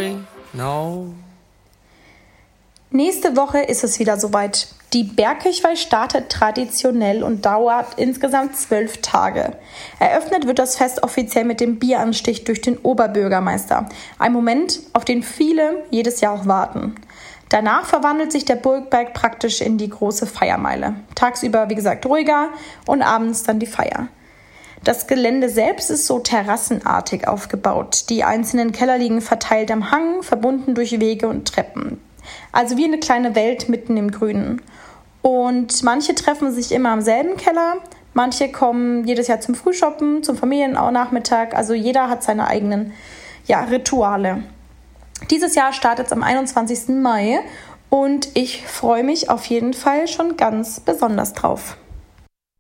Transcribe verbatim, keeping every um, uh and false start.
sorry, no. Nächste Woche ist es wieder soweit. Die Bergkirchweih startet traditionell und dauert insgesamt zwölf Tage. Eröffnet wird das Fest offiziell mit dem Bieranstich durch den Oberbürgermeister. Ein Moment, auf den viele jedes Jahr auch warten. Danach verwandelt sich der Burgberg praktisch in die große Feiermeile. Tagsüber, wie gesagt, ruhiger und abends dann die Feier. Das Gelände selbst ist so terrassenartig aufgebaut. Die einzelnen Keller liegen verteilt am Hang, verbunden durch Wege und Treppen. Also wie eine kleine Welt mitten im Grünen. Und manche treffen sich immer am selben Keller, manche kommen jedes Jahr zum Frühshoppen, zum Familiennachmittag. Also jeder hat seine eigenen ja, Rituale. Dieses Jahr startet es am einundzwanzigsten Mai und ich freue mich auf jeden Fall schon ganz besonders drauf.